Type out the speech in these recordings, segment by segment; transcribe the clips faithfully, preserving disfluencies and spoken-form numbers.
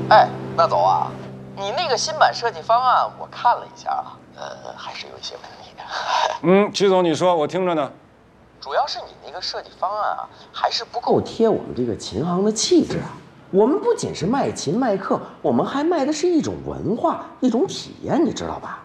哎，那走啊，你那个新版设计方案我看了一下啊，呃，还是有一些问题的。 嗯，齐总，你说，我听着呢。 主要是你那个设计方案啊，还是不够贴我们这个琴行的气质啊。我们不仅是卖琴卖课，我们还卖的是一种文化，一种体验，你知道吧？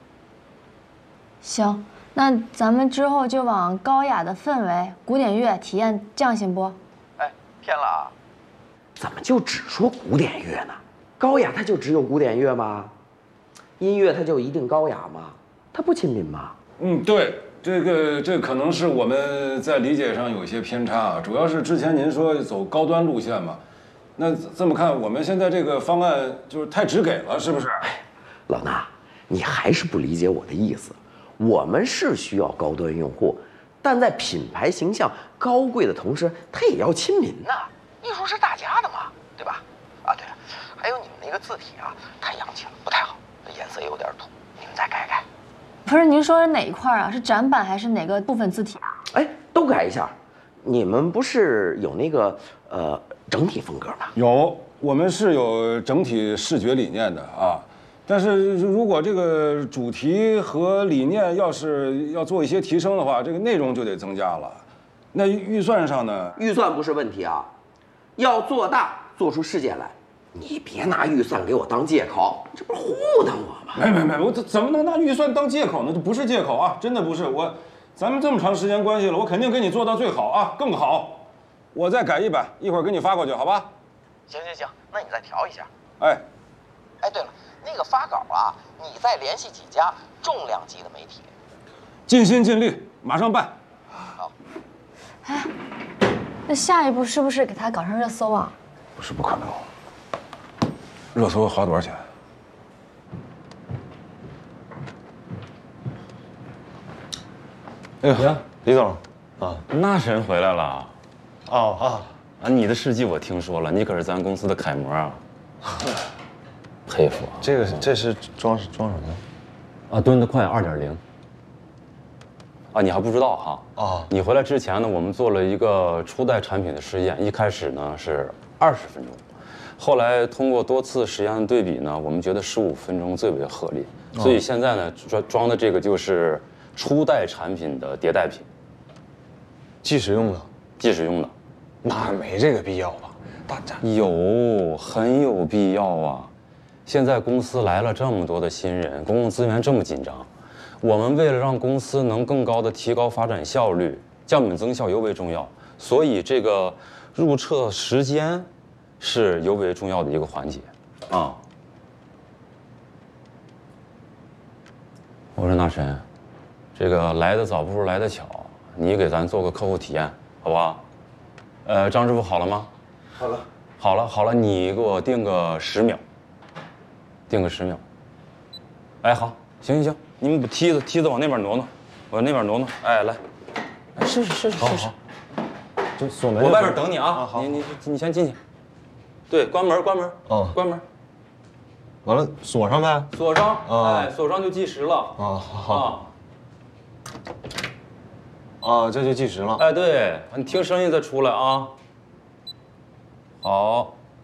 行，那咱们之后就往高雅的氛围、古典乐体验这样行不？ 哎，偏了啊！怎么就只说古典乐呢？高雅它就只有古典乐吗？音乐它就一定高雅吗？它不亲民吗？ 嗯，对，这个这可能是我们在理解上有一些偏差啊，主要是之前您说走高端路线嘛，那这么看，我们现在这个方案就是太直给了，是不是？ 哎，老衲，你还是不理解我的意思。我们是需要高端用户，但在品牌形象高贵的同时，它也要亲民呐。艺术是大家的嘛，对吧？啊，对了，还有你们那个字体啊，太洋气了，不太好，颜色有点土，你们再改改。 不是，您说是哪一块啊？是展板还是哪个部分字体啊？ 哎，都改一下。你们不是有那个呃整体风格吗？ 有，我们是有整体视觉理念的啊。但是如果这个主题和理念要是要做一些提升的话，这个内容就得增加了。那预算上呢？ 预算不是问题啊，要做大，做出事件来。你别拿预算给我当借口，这不是糊弄我吗？ 没没没，我怎怎么能拿预算当借口呢？这不是借口啊，真的不是。我，咱们这么长时间关系了，我肯定给你做到最好啊，更好。我再改一版，一会儿给你发过去，好吧？ 行行行，那你再调一下。 哎， 哎，对了。那个发稿啊，你再联系几家重量级的媒体， 尽心尽力，马上办。 好。 哎，那下一步是不是给他搞上热搜啊？ 不是不可能。热搜花多少钱？ 哎呀，李总，啊， 那神回来了。 哦啊啊，你的事迹我听说了，你可是咱公司的楷模啊。佩服啊！ 这个这是装装什么？ 啊，蹲得快二点零。啊，你还不知道哈？ 啊， 你回来之前呢，我们做了一个初代产品的试验，一开始呢是二十分钟，后来通过多次实验的对比呢，我们觉得十五分钟最为合理，所以现在呢装装的这个就是初代产品的迭代品， 即时用的， 即时用的， 那没这个必要吧？大家有，很有必要啊！现在公司来了这么多的新人，公共资源这么紧张，我们为了让公司能更高的提高发展效率，降本增效尤为重要，所以这个入册时间是尤为重要的一个环节啊。我说那谁，这个来得早不如来得巧，你给咱做个客户体验，好不好？呃，张师傅好了吗？ 好了， 好了，好了，你给我定个十秒，定个十秒。哎，好，行行行，你们把梯子梯子往那边挪挪，往那边挪挪。哎，来，试试试试试试。 就锁门。 我外边等你啊！ 啊好， 你你你先进去。对，关门关门。 哦， 关门。 完了，锁上呗。 锁上。 啊， 哎，锁上就计时了。 啊，好。啊，这就计时了。 哎，对，你听声音再出来啊。好。